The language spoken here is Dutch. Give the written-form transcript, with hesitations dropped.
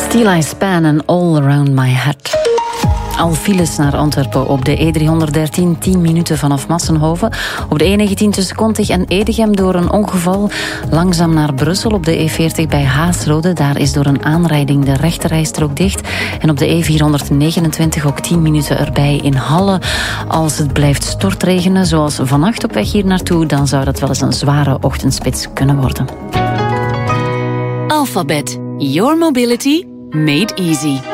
Steely Span en All Around My Head. Al files naar Antwerpen op de E313, 10 minuten vanaf Massenhoven. Op de E19 tussen Kontig en Edegem door een ongeval. Langzaam naar Brussel op de E40 bij Haasrode. Daar is door een aanrijding de rechterrijstrook dicht. En op de E429 ook 10 minuten erbij in Halle. Als het blijft stortregenen, zoals vannacht op weg hier naartoe, dan zou dat wel eens een zware ochtendspits kunnen worden. Alphabet. Your mobility made easy.